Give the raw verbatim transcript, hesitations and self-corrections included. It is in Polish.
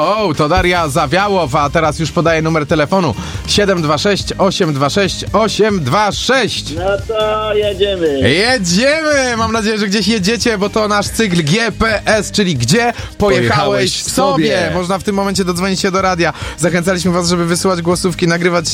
O, to Daria Zawiałow, a teraz już podaję numer telefonu siedem dwa sześć, osiem dwa sześć, osiem dwa sześć. No to jedziemy. Jedziemy! Mam nadzieję, że gdzieś jedziecie, bo to nasz cykl G P S, czyli gdzie pojechałeś, Pojechałeś w sobie. sobie. Można w tym momencie dodzwonić się do radia. Zachęcaliśmy was, żeby wysyłać głosówki, nagrywać